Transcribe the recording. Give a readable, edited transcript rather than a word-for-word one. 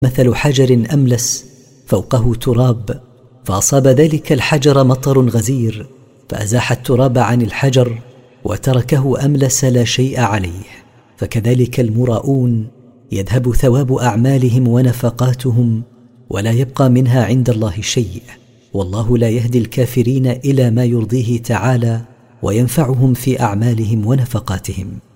مثل حجر أملس فوقه تراب، فأصاب ذلك الحجر مطر غزير فأزاح التراب عن الحجر وتركه أملس لا شيء عليه. فكذلك المراؤون يذهب ثواب أعمالهم ونفقاتهم ولا يبقى منها عند الله شيء، والله لا يهدي الكافرين إلى ما يرضيه تعالى وينفعهم في أعمالهم ونفقاتهم.